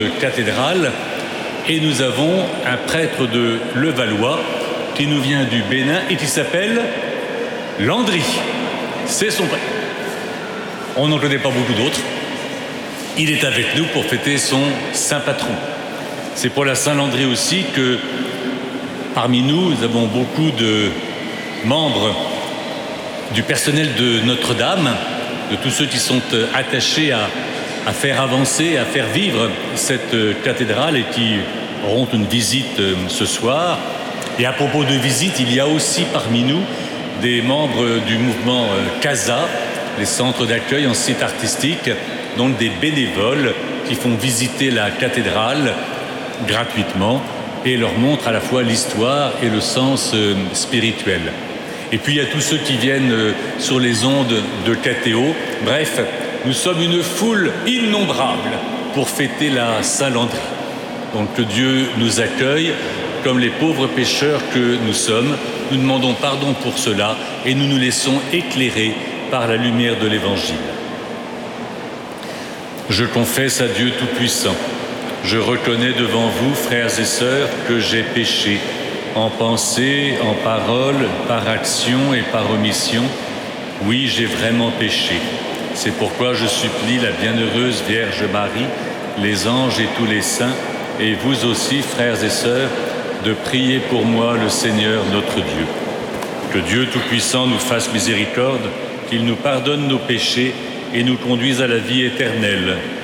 cathédrale et nous avons un prêtre de Levallois qui nous vient du Bénin et qui s'appelle Landry. C'est son prêtre. On n'en connaît pas beaucoup d'autres. Il est avec nous pour fêter son saint patron. C'est pour la Saint-Landry aussi que parmi nous avons beaucoup de membres du personnel de Notre-Dame, de tous ceux qui sont attachés à faire avancer, à faire vivre cette cathédrale et qui auront une visite ce soir. Et à propos de visite, il y a aussi parmi nous des membres du mouvement CASA, les centres d'accueil en site artistique, donc des bénévoles qui font visiter la cathédrale gratuitement et leur montrent à la fois l'histoire et le sens spirituel. Et puis il y a tous ceux qui viennent sur les ondes de KTO. Bref, nous sommes une foule innombrable pour fêter la Saint-Landry. Donc que Dieu nous accueille comme les pauvres pécheurs que nous sommes. Nous demandons pardon pour cela et nous nous laissons éclairer par la lumière de l'Évangile. Je confesse à Dieu Tout-Puissant. Je reconnais devant vous, frères et sœurs, que j'ai péché en pensée, en parole, par action et par omission. Oui, j'ai vraiment péché. C'est pourquoi je supplie la bienheureuse Vierge Marie, les anges et tous les saints, et vous aussi, frères et sœurs, de prier pour moi le Seigneur notre Dieu. Que Dieu Tout-Puissant nous fasse miséricorde, qu'il nous pardonne nos péchés et nous conduise à la vie éternelle.